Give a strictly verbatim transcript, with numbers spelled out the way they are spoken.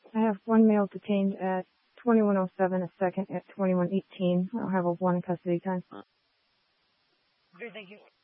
I have one male detained at twenty-one oh seven, a second at twenty-one eighteen. I'll have a one custody time. Okay, thank you.